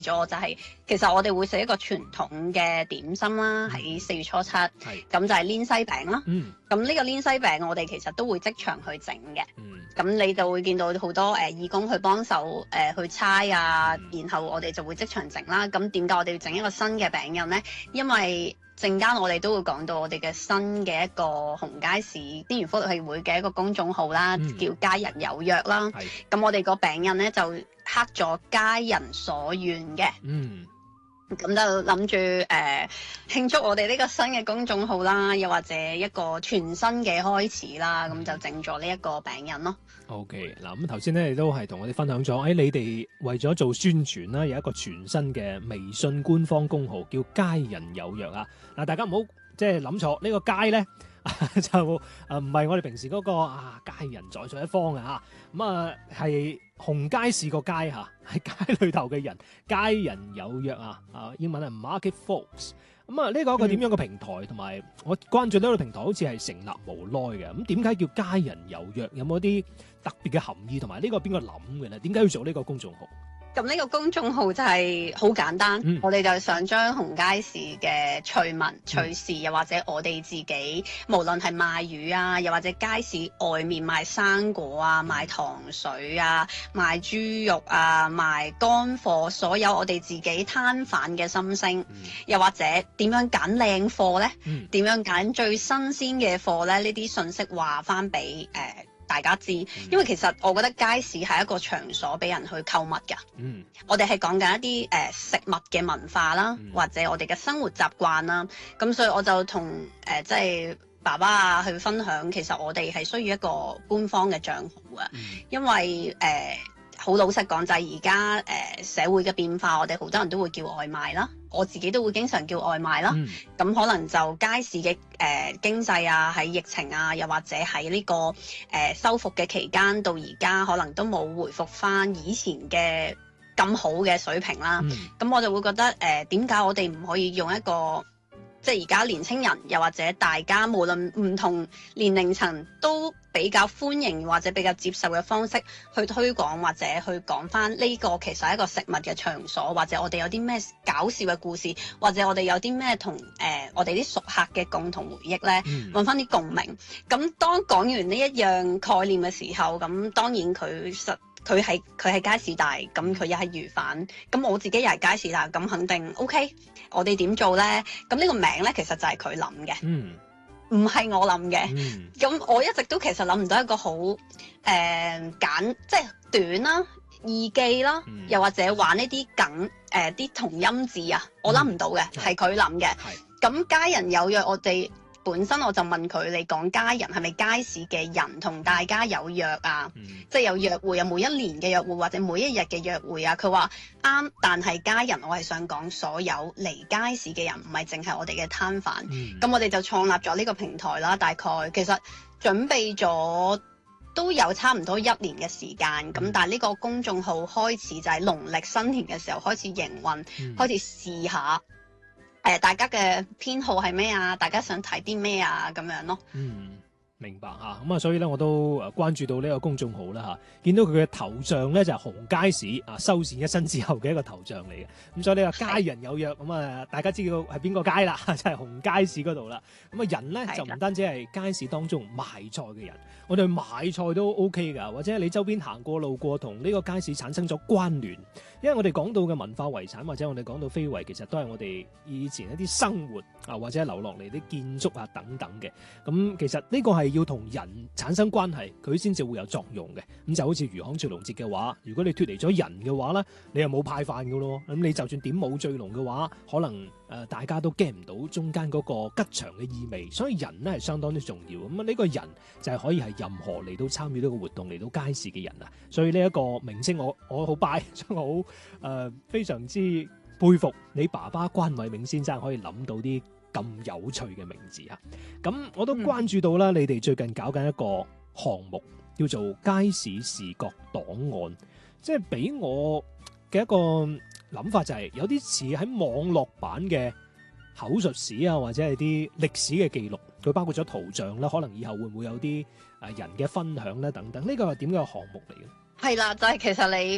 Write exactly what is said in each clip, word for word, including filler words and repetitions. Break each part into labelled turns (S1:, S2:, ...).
S1: 咗就係、是、其實我哋會食一個傳統嘅點心啦，喺四月初七，咁就係黏西餅啦。
S2: 嗯，
S1: 咁呢個黏西餅我哋其實都會即場去整嘅。
S2: 嗯，
S1: 咁你就會見到好多誒、呃、義工去幫手誒、呃、去猜啊，
S2: 嗯、
S1: 然後我哋就會即場整啦。咁點解我哋要整一個新嘅餅印呢？因為陣間我哋都會講到我哋嘅新嘅一個紅街市邊緣福利協會嘅一個公眾號啦，
S2: 嗯、
S1: 叫家人有約啦。咁我哋個餅印呢，就刻咗家人所願嘅。
S2: 嗯。
S1: 咁就諗住誒慶祝我哋呢個新嘅公眾號啦，又或者一個全新嘅開始啦，咁就整咗呢一個餅印咯。
S2: OK，嗱咁頭先咧，你都係同我哋分享咗，誒、哎、你哋為咗做宣傳啦，有一個全新嘅微信官方公號叫家人有約啊。嗱，大家唔好即係諗錯，呢、這個街咧就誒唔係我哋平時嗰、那個啊家人在在一方嘅嚇，咁啊係紅街市個街嚇，喺街裏頭嘅人，家人有約啊，啊英文係 Market Folks。咁啊呢個一個點樣嘅平台，同埋、嗯、我關注呢個平台好似係成立無耐嘅，咁點解叫家人有約？有冇啲特別嘅含義？同埋呢個邊個諗嘅咧？點解要做呢個公眾號？
S1: 咁呢個公眾號就係好簡單，嗯、我哋就想將紅街市嘅趣聞、趣事，又或者我哋自己，無論係賣魚啊，又或者街市外面賣生果啊、賣糖水啊、賣豬肉啊、賣乾貨，所有我哋自己攤販嘅心聲，嗯、又或者點樣揀靚貨呢？點、嗯、樣揀最新鮮嘅貨呢？呢啲信息話翻俾誒大家知，因為其實我覺得街市係一個場所俾人去購物㗎。嗯，我哋係講緊一啲誒、呃、食物嘅文化啦，嗯、或者我哋嘅生活習慣啦。咁所以我就同誒即係爸爸啊去分享，其實我哋係需要一個官方嘅賬號啊，嗯、因為誒好、呃、老實講就係而家誒社會嘅變化，我哋好多人都會叫外賣啦。我自己都會經常叫外賣啦，咁、嗯、可能就街市嘅誒、呃、經濟啊，喺疫情啊，又或者喺呢、這個誒、呃、修復嘅期間到而家，可能都冇回復翻以前嘅咁好嘅水平啦。咁、嗯、我就會覺得誒點解我哋唔可以用一個即係而家年輕人，又或者大家無論唔同年齡層都比較歡迎或者比較接受嘅方式去推廣，或者去講翻呢個其實係一個食物嘅場所，或者我哋有啲咩搞笑嘅故事，或者我哋有啲咩同誒我哋啲熟客嘅共同回憶呢，揾翻啲共鳴。咁當講完呢一樣概念嘅時候，咁當然佢實佢係佢係街市大，咁佢又係魚販，咁我自己又係街市大，咁肯定 OK。我哋點做呢？咁呢個名呢，其實就係佢諗嘅。嗯。唔係我諗嘅，咁、嗯、我一直都其實諗唔到一個好誒、呃、簡，即係短啦、易記啦，嗯、又或者玩呢啲梗誒啲同音字啊，我諗唔到嘅，係佢諗嘅。咁是家人有約，我哋本身我就問佢：你講家人係咪街市嘅人同大家有約啊？嗯、即係有約會，有每一年嘅約會或者每一日嘅約會啊？佢話啱，但係家人我係想講所有嚟街市嘅人，唔係淨係我哋嘅攤販。咁、嗯、我哋就創立咗呢個平台啦。大概其實準備咗都有差唔多一年嘅時間。咁、嗯、但係呢個公眾號開始就係農曆新年嘅時候開始營運，嗯、開始試下。誒、呃，大家嘅偏好係咩啊？大家想睇啲咩啊？咁樣咯。嗯，
S2: 明白嚇。咁啊，所以咧我都誒關注到呢個公眾號啦嚇，見到佢嘅頭像咧就係紅街市啊，修繕一新之後嘅一個頭像嚟嘅。咁所以呢個家人有約，咁啊大家知道係邊個街啦，就係紅街市嗰度啦。咁啊人咧就唔單止係街市當中賣菜嘅人，我哋買菜都 OK 㗎，或者你周邊行過路過同呢個街市產生咗關聯。因為我哋講到嘅文化遺產，或者我哋講到非遺，其實都係我哋以前一啲生活啊，或者留落嚟啲建築啊等等嘅。咁其實呢個係要同人產生關係，佢先至會有作用嘅。咁就好似魚行醉龍節嘅話，如果你脫離咗人嘅話咧，你又冇派飯㗎咯。咁你就算點舞醉龍嘅話，可能誒、呃、大家都 get 唔到中間嗰個吉祥嘅意味。所以人咧係相當之重要。咁啊呢個人就係可以係任何嚟到參與呢個活動嚟到街市嘅人啊。所以呢一個明星我我好 buy，我好。誒、呃，非常之佩服你爸爸關偉銘先生可以諗到啲咁有趣嘅名字啊！咁我都關注到啦，嗯、你哋最近搞緊一個項目叫做街市視覺檔案，即係俾我嘅一個諗法就係有啲似喺網絡版嘅口述史啊，或者係啲歷史嘅記錄，佢包括咗圖像啦，可能以後會唔會有啲誒人嘅分享咧等等，呢、這個係點樣嘅項目嚟嘅？
S1: 係啦，就係、是、其實你。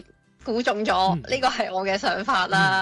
S1: 估中咗，
S2: 嗯
S1: 呢個係我嘅想法啦。